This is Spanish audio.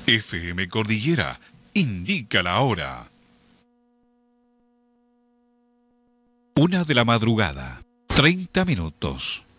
FM Cordillera indica la hora. 1 de la madrugada, 30 minutos.